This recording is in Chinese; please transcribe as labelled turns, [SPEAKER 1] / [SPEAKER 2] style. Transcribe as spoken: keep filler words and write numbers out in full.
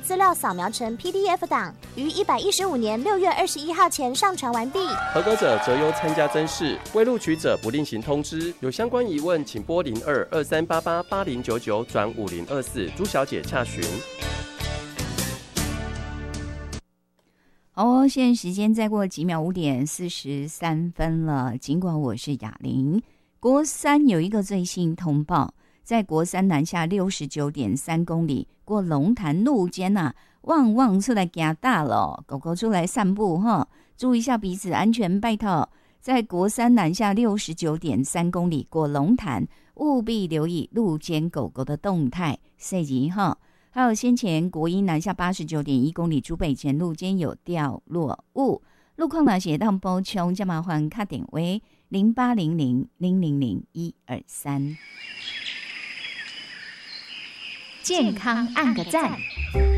[SPEAKER 1] 资料扫描成 P D F 档，于一百一十五年六月二十一号前上传完毕。
[SPEAKER 2] 合格者择优参加甄试，未录取者不另行通知。有相关疑问，请拨零二二三八八八零九九转五零二四朱小姐洽询。
[SPEAKER 3] 好哦，现在时间再过几秒，五点四十三分了。尽管我是雅玲，国三有一个最新通报，在国三南下六十九点三公里过龙潭路肩呐、啊，旺旺出来行大了，狗狗出来散步哈，注意一下彼此安全，拜托。在国三南下六十九点三公里过龙潭，务必留意路肩狗狗的动态，细节哈。还有先前国一南下八十九点一公里竹北前路间有掉落物，路况哪些当补充，就麻烦卡点为零八零零零零零一二三。
[SPEAKER 4] 健康按个赞。